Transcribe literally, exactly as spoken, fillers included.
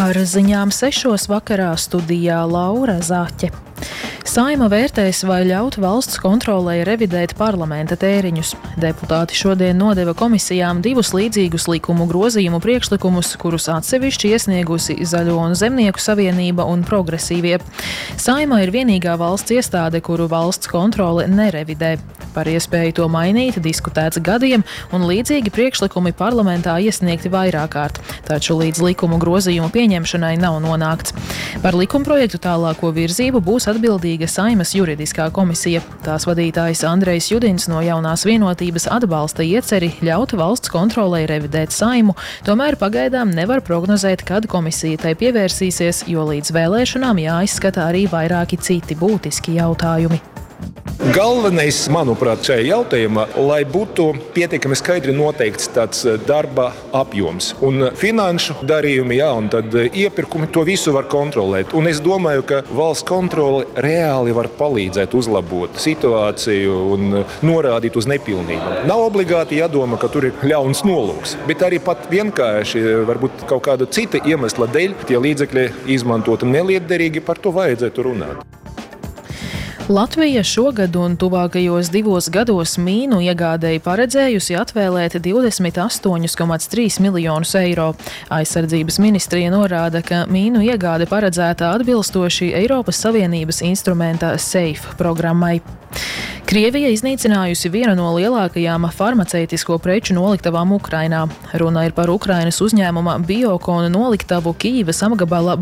Ar ziņām sešos vakarā studijā Laura Zaķe. Saeima vērtēs, vai ļaut valsts kontrolei revidēt parlamenta tēriņus. Deputāti šodien nodeva komisijām divus līdzīgus likumu grozījumu priekšlikumus, kurus atsevišķi iesniegusi Zaļo un Zemnieku savienība un progresīvie. Saeima ir vienīgā valsts iestāde, kuru valsts kontrole nerevidē. Par iespēju to mainīt diskutēts gadiem, un līdzīgi priekšlikumi parlamentā iesniegti vairāk kārt, taču līdz likumu grozījumu pieņemšanai nav nonākts. Par likumprojektu tālāko virzību būs atbildīga Saeimas juridiskā komisija. Tās vadītājs Andrejs Judins no Jaunās vienotības atbalsta ieceri ļaut valsts kontrolei revidēt Saeimu, tomēr pagaidām nevar prognozēt, kad komisija tai pievērsīsies, jo līdz vēlēšanām jāizskata arī vairāki citi būtiski jautājumi. Galvenais, manuprāt, šajā jautājumā, lai būtu pietiekami skaidri noteikts tāds darba apjoms un finanšu darījumi, jā, un tad iepirkumi, to visu var kontrolēt. Un es domāju, ka valsts kontrole reāli var palīdzēt uzlabot situāciju un norādīt uz nepilnībām. Nav obligāti jādomā, ka tur ir ļauns nolūks, bet arī pat vienkārši, varbūt kaut kāda cita iemesla dēļ, tie līdzekļi izmantoti nelietderīgi, par to vajadzētu runāt. Latvija šogad un tuvākajos divos gados mīnu iegādēji paredzējusi atvēlēt divdesmit astoņus komats trīs miljonus eiro. Aizsardzības ministrija norāda, ka mīnu iegāde paredzēta atbilstoši Eiropas Savienības instrumenta SAFE programmai. Krievija iznīcinājusi vienu no lielākajām farmaceitisko preču noliktavām Ukrainā. Runa ir par Ukrainas uzņēmuma Biokon noliktavu Kijivas apgabala